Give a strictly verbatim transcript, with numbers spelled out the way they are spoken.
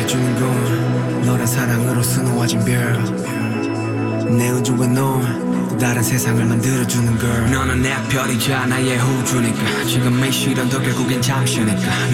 지켜주는 건 너란 사랑으로 수놓아진 별내 우주에 넌 또 다른 세상을 만들어주는 걸. 너는 내 별이자 나의 우주니까 지금 이 시련도 결국엔 잠시니까